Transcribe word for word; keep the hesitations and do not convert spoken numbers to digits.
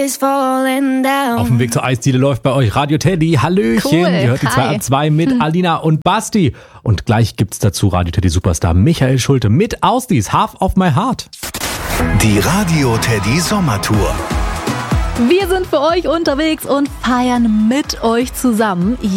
is falling down. Auf dem Weg zur Eisdiele läuft bei euch Radio Teddy. Hallöchen. Cool. Ihr hört die zwei Hi. ab zwei mit hm. Alina und Basti. Und gleich gibt's dazu Radio Teddy Superstar Michael Schulte mit Ausdies Half of My Heart. Die Radio Teddy Sommertour. Wir sind für euch unterwegs und feiern mit euch zusammen.